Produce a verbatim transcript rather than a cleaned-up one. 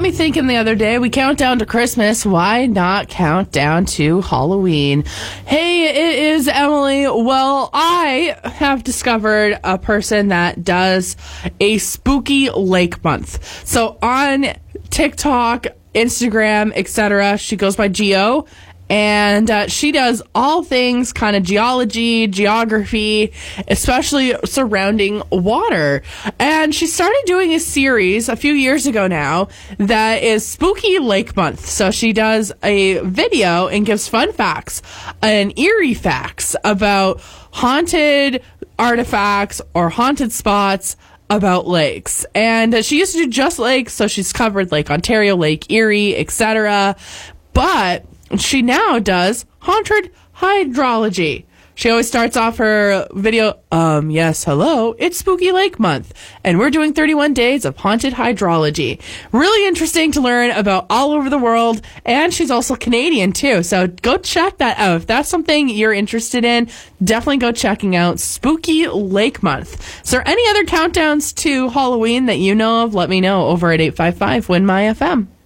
me thinking the other day, we count down to Christmas. Why not count down to Halloween? Hey, it is Emily. Well, I have discovered a person that does a spooky lake month. So on TikTok, Instagram, et cetera, she goes by Geo. And uh, she does all things kind of geology, geography, especially surrounding water. And she started doing a series a few years ago now that is Spooky Lake Month. So she does a video and gives fun facts and eerie facts about haunted artifacts or haunted spots about lakes. And uh, she used to do just lakes, so she's covered Lake Ontario, Lake Erie, et cetera. But she now does haunted hydrology. She always starts off her video, um, yes, hello, it's Spooky Lake Month, and we're doing thirty-one days of haunted hydrology. Really interesting to learn about all over the world, and she's also Canadian, too, so go check that out. If that's something you're interested in, definitely go checking out Spooky Lake Month. Is there any other countdowns to Halloween that you know of? Let me know over at eight five five, W I N M Y F M.